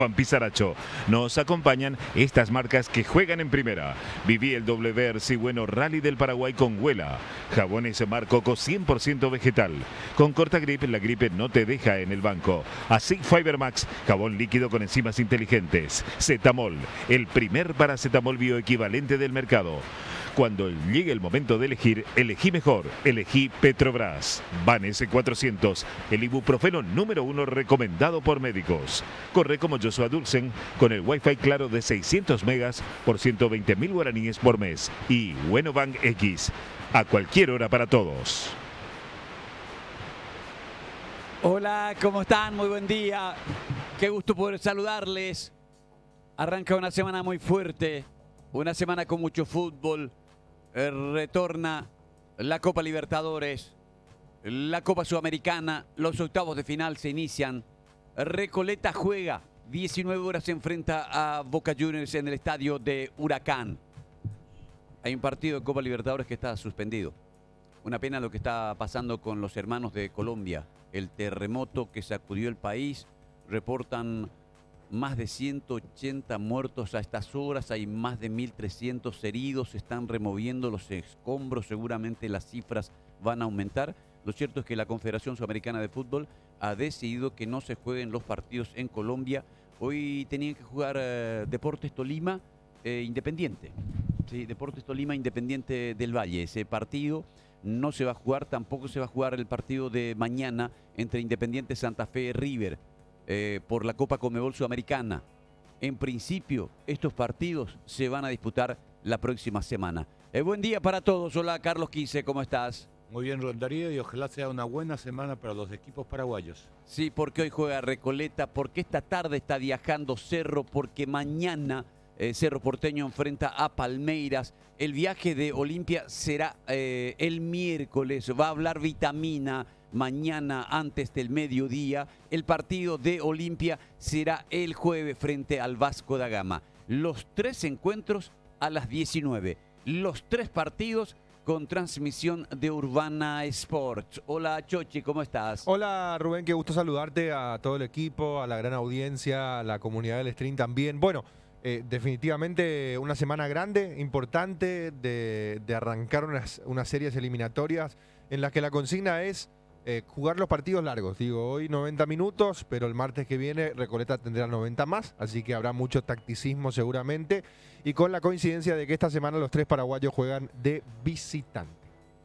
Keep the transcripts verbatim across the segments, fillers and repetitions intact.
Juan Pizaracho. Nos acompañan estas marcas que juegan en primera. Viví el doble Versi Bueno Rally del Paraguay con Huela. Jabones Mar Coco cien por ciento vegetal. Con Corta Grip, la gripe no te deja en el banco. Así Fiber Max, jabón líquido con enzimas inteligentes. Cetamol, el primer paracetamol bioequivalente del mercado. Cuando llegue el momento de elegir, elegí mejor. Elegí Petrobras. Van S cuatrocientos, el ibuprofeno número uno recomendado por médicos. Corre como Joshua Dulcen con el Wi-Fi claro de seiscientos megas por ciento veinte mil guaraníes por mes. Y Wenobank X, a cualquier hora para todos. Hola, ¿cómo están? Muy buen día. Qué gusto poder saludarles. Arranca una semana muy fuerte, una semana con mucho fútbol. Eh, retorna la Copa Libertadores, la Copa Sudamericana, los octavos de final se inician. Recoleta juega, diecinueve horas se enfrenta a Boca Juniors en el estadio de Huracán. Hay un partido de Copa Libertadores que está suspendido. Una pena lo que está pasando con los hermanos de Colombia. El terremoto que sacudió el país, reportan más de ciento ochenta muertos a estas horas, hay más de mil trescientos heridos, se están removiendo los escombros, seguramente las cifras van a aumentar. Lo cierto es que la Confederación Sudamericana de Fútbol ha decidido que no se jueguen los partidos en Colombia. Hoy tenían que jugar eh, Deportes Tolima eh, Independiente. Sí, Deportes Tolima Independiente del Valle. Ese partido no se va a jugar, tampoco se va a jugar el partido de mañana entre Independiente Santa Fe y River. Eh, por la Copa Conmebol Sudamericana. En principio, estos partidos se van a disputar la próxima semana. Eh, buen día para todos. Hola, Carlos Quise, ¿cómo estás? Muy bien, Rondarío, y ojalá sea una buena semana para los equipos paraguayos. Sí, porque hoy juega Recoleta, porque esta tarde está viajando Cerro, porque mañana eh, Cerro Porteño enfrenta a Palmeiras. El viaje de Olimpia será eh, el miércoles. Va a hablar Vitamina mañana antes del mediodía. El partido de Olimpia será el jueves frente al Vasco da Gama. Los tres encuentros a las diecinueve. Los tres partidos con transmisión de Urbana Sports. Hola, Chochi, ¿cómo estás? Hola, Rubén, qué gusto saludarte, a todo el equipo, a la gran audiencia, a la comunidad del stream también. Bueno, eh, definitivamente una semana grande, importante, de, de arrancar unas, unas series eliminatorias en las que la consigna es Eh, jugar los partidos largos. Digo, hoy noventa minutos, pero el martes que viene Recoleta tendrá noventa más, así que habrá mucho tacticismo seguramente, y con la coincidencia de que esta semana los tres paraguayos juegan de visitante.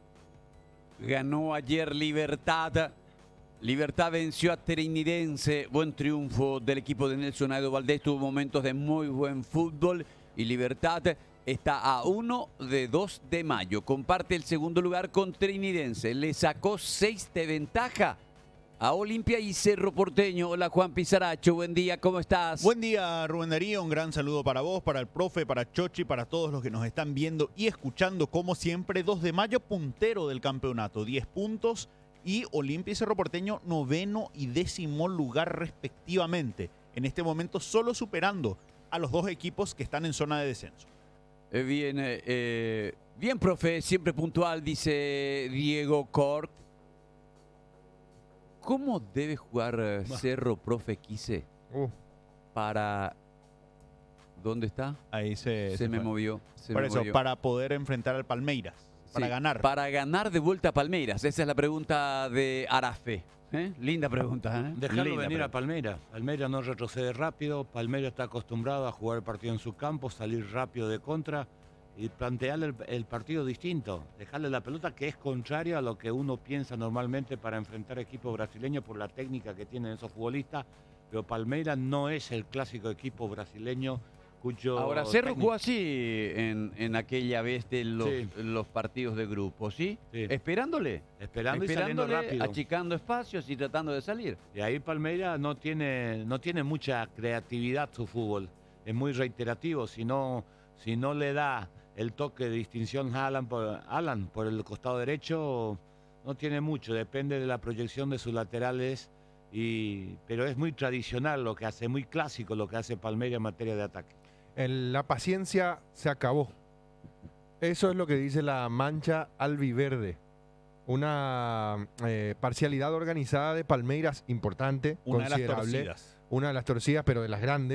Ganó ayer Libertad. Libertad venció a Trinidense. Buen triunfo del equipo de Nelson Aedo Valdés. Tuvo momentos de muy buen fútbol y Libertad está a uno de dos de mayo. Comparte el segundo lugar con Trinidense. Le sacó seis de ventaja a Olimpia y Cerro Porteño. Hola, Juan Pizaracho. Buen día, ¿cómo estás? Buen día, Rubén Darío. Un gran saludo para vos, para el profe, para Chochi, para todos los que nos están viendo y escuchando. Como siempre, dos de mayo, puntero del campeonato. diez puntos y Olimpia y Cerro Porteño noveno y décimo lugar respectivamente. En este momento solo superando a los dos equipos que están en zona de descenso. Eh, bien, eh, bien, profe, siempre puntual, dice Diego Cort. ¿Cómo debe jugar eh, Cerro, profe Quise? Uh. Para... ¿Dónde está? Ahí se, Se, se me fue. movió. Se Por me eso, movió. para poder enfrentar al Palmeiras, para Sí, ganar. Para ganar de vuelta a Palmeiras. Esa es la pregunta de Arafe. ¿Eh? Linda pregunta. ¿eh? Dejarlo Linda venir pregunta. a Palmeiras. Palmeiras no retrocede rápido. Palmeiras está acostumbrado a jugar el partido en su campo, salir rápido de contra y plantearle el, el partido distinto. Dejarle la pelota que es contraria a lo que uno piensa normalmente para enfrentar equipos brasileños por la técnica que tienen esos futbolistas. Pero Palmeiras no es el clásico equipo brasileño cuyo... Ahora, Cerro técnico... jugó así en, en aquella vez de los, Sí. los partidos de grupo, ¿sí? Sí. Esperándole. Esperando y saliendo Esperándole, rápido. achicando espacios y tratando de salir. Y ahí Palmeiras no tiene, no tiene mucha creatividad su fútbol. Es muy reiterativo. Si no, si no le da el toque de distinción a Alan por, Alan por el costado derecho, no tiene mucho. Depende de la proyección de sus laterales. Y, pero es muy tradicional lo que hace, muy clásico lo que hace Palmeiras en materia de ataque. El- la paciencia se acabó. Eso es lo que dice la mancha albiverde. Una eh, parcialidad organizada de Palmeiras importante, Una de las considerable. torcidas. una de las torcidas, pero de las grandes.